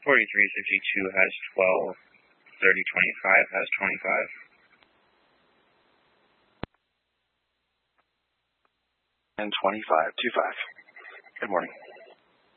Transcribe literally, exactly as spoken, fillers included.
forty-three fifty-two has twelve. thirty twenty-five has twenty-five. And twenty-five, two five. Good morning.